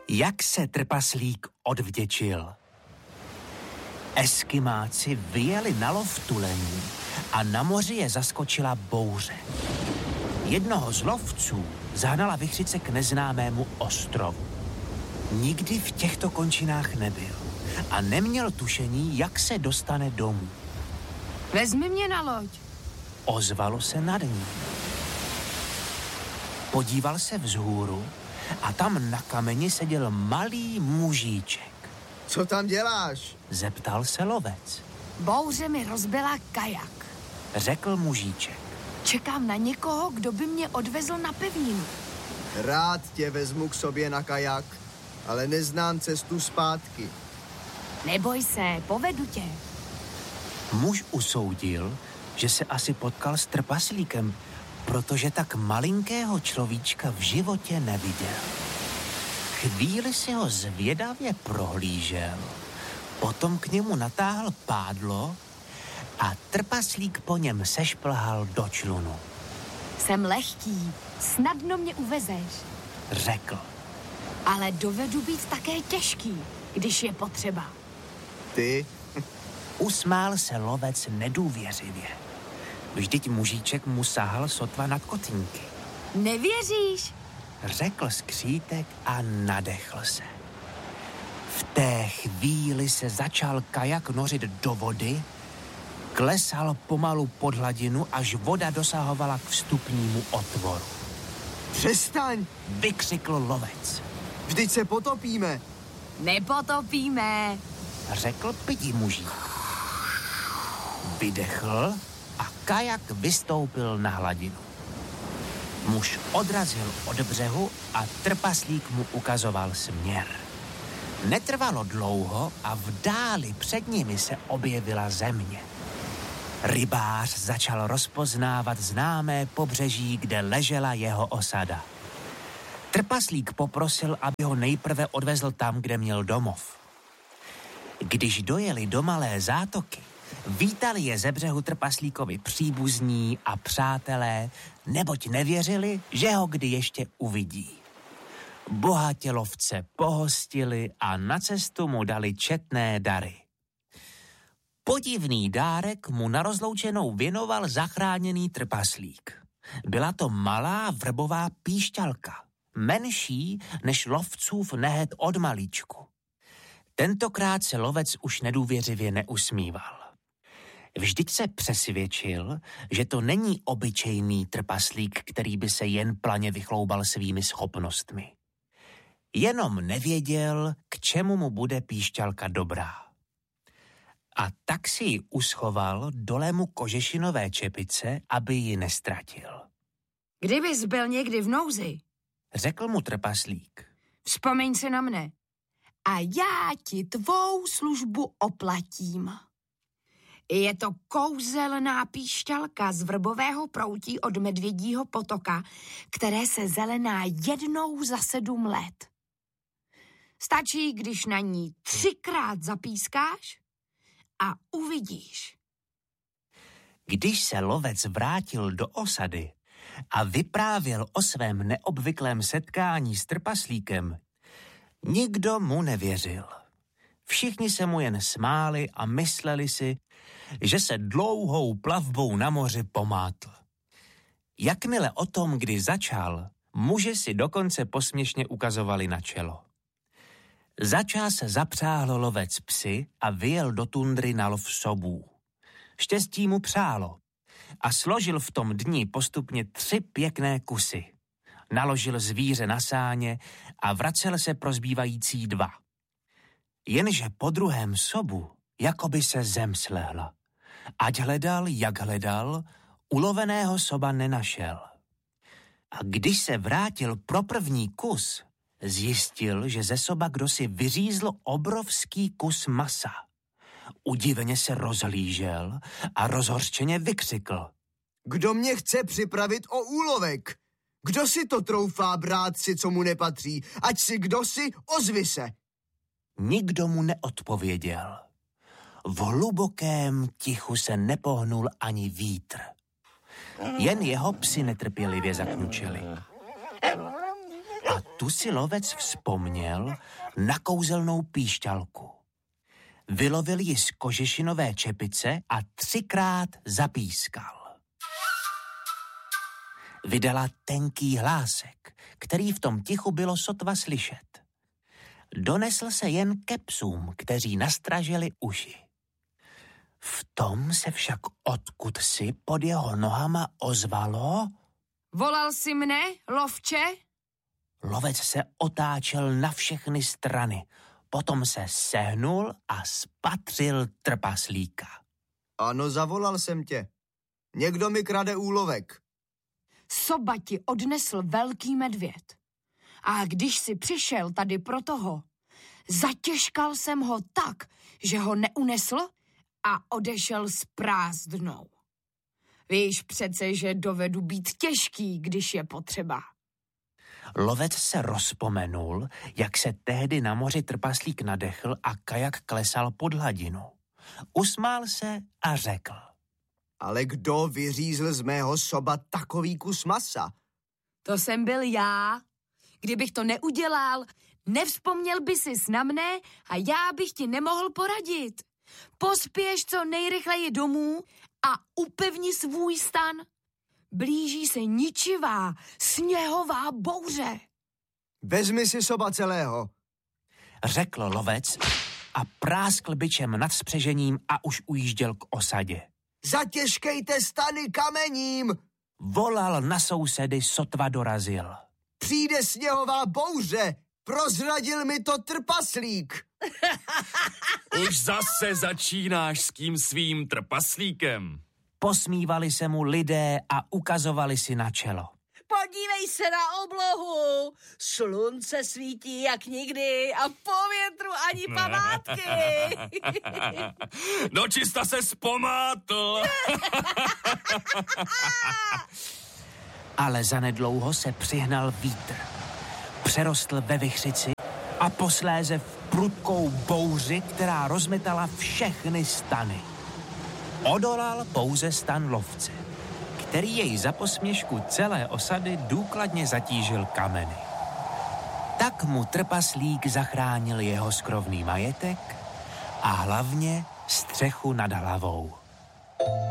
Jak se trpaslík odvděčil. Eskimáci vyjeli na lov tuleňů a na moři je zaskočila bouře. Jednoho z lovců zahnala vichřice k neznámému ostrovu. Nikdy v těchto končinách nebyl a neměl tušení, jak se dostane domů. Vezmi mě na loď. Ozvalo se nad ním. Podíval se vzhůru a tam na kameni seděl malý mužíček. Co tam děláš? Zeptal se lovec. Bouře mi rozbila kajak. Řekl mužíček. Čekám na někoho, kdo by mě odvezl na pevninu. Rád tě vezmu k sobě na kajak, ale neznám cestu zpátky. Neboj se, povedu tě. Muž usoudil, že se asi potkal s trpaslíkem, protože tak malinkého človíčka v životě neviděl. Chvíli si ho zvědavě prohlížel, potom k němu natáhl pádlo a trpaslík po něm sešplhal do člunu. Jsem lehký, snadno mě uvezeš. Řekl. Ale dovedu být také těžký, když je potřeba. Ty? Usmál se lovec nedůvěřivě. Vždyť mužíček mu sahal sotva na kotníky. Nevěříš? Řekl skřítek a nadechl se. V té chvíli se začal kajak nořit do vody, klesal pomalu pod hladinu, až voda dosahovala k vstupnímu otvoru. Přestaň! Vykřikl lovec. Vždyť se potopíme. Nepotopíme. Řekl pidi mužík. Vydechl a kajak vystoupil na hladinu. Muž odrazil od břehu a trpaslík mu ukazoval směr. Netrvalo dlouho a v dáli před nimi se objevila země. Rybář začal rozpoznávat známé pobřeží, kde ležela jeho osada. Trpaslík poprosil, aby ho nejprve odvezl tam, kde měl domov. Když dojeli do malé zátoky, vítali je ze břehu trpaslíkovi příbuzní a přátelé, neboť nevěřili, že ho kdy ještě uvidí. Bohatě lovce pohostili a na cestu mu dali četné dary. Podivný dárek mu na rozloučenou věnoval zachráněný trpaslík. Byla to malá vrbová píšťalka, menší než lovcův nehet od malíčku. Tentokrát se lovec už nedůvěřivě neusmíval. Vždyť se přesvědčil, že to není obyčejný trpaslík, který by se jen planě vychloubal svými schopnostmi. Jenom nevěděl, k čemu mu bude píšťalka dobrá. A tak si ji uschoval do lému kožešinové čepice, aby ji nestratil. Kdybys byl někdy v nouzi, Řekl mu trpaslík. vzpomeň si na mne a já ti tvou službu oplatím. Je to kouzelná píšťalka z vrbového proutí od Medvědího potoka, které se zelená jednou za 7 let. Stačí, když na ní 3krát zapískáš a uvidíš. Když se lovec vrátil do osady a vyprávěl o svém neobvyklém setkání s trpaslíkem, nikdo mu nevěřil. Všichni se mu jen smáli a mysleli si, že se dlouhou plavbou na moři pomátl. Jakmile o tom, kdy začal, muži si dokonce posměšně ukazovali na čelo. Začas zapřáhl lovec psy a vyjel do tundry na lov sobů. Štěstí mu přálo a složil v tom dni postupně 3 pěkné kusy. Naložil zvíře na sáně a vracel se pro zbývající 2. Jenže po druhém sobu jakoby se zem slehla. Ať hledal, jak hledal, uloveného soba nenašel. A když se vrátil pro první kus, zjistil, že ze soba kdosi vyřízl obrovský kus masa. Udiveně se rozhlížel a rozhořčeně vykřikl. Kdo mě chce připravit o úlovek? Kdo si to troufá brát si, co mu nepatří? Ať si kdo si, ozvi se. Nikdo mu neodpověděl. V hlubokém tichu se nepohnul ani vítr. Jen jeho psi netrpělivě zakňučeli. A tu si lovec vzpomněl na kouzelnou píšťalku. Vylovil ji z kožešinové čepice a 3krát zapískal. Vydala tenký hlásek, který v tom tichu bylo sotva slyšet. Donesl se jen ke psům, kteří nastražili uši. V tom se však odkudsi pod jeho nohama ozvalo... Volal jsi mne, lovče? Lovec se otáčel na všechny strany, potom se sehnul a spatřil trpaslíka. Ano, zavolal jsem tě. Někdo mi krade úlovek. Soba ti odnesl velký medvěd. A když jsi přišel tady pro toho, zatěžkal jsem ho tak, že ho neunesl a odešel s prázdnou. Víš přece, že dovedu být těžký, když je potřeba. Lovec se rozpomenul, jak se tehdy na moři trpaslík nadechl a kajak klesal pod hladinu. Usmál se a řekl. Ale kdo vyřízl z mého soba takový kus masa? To jsem byl já. Kdybych to neudělal, nevzpomněl by si na mne a já bych ti nemohl poradit. Pospěš co nejrychleji domů a upevni svůj stan. Blíží se ničivá, sněhová bouře. Vezmi si soba celého, řekl lovec a práskl bičem nad spřežením a už ujížděl k osadě. Zatěžkejte stany kamením! Volal na sousedy, sotva dorazil. Přijde sněhová bouře! Prozradil mi to trpaslík! Už zase začínáš s tím svým trpaslíkem. Posmívali se mu lidé a ukazovali si na čelo. Podívej se na oblohu. Slunce svítí jak nikdy a po větru ani památky. Dočista se zpomátl. Ale zanedlouho se přihnal vítr. Přerostl ve vichřici a posléze v prudkou bouři, která rozmetala všechny stany. Odolal pouze stan lovce, který jej za posměšku celé osady důkladně zatížil kameny. Tak mu trpaslík zachránil jeho skrovný majetek a hlavně střechu nad hlavou.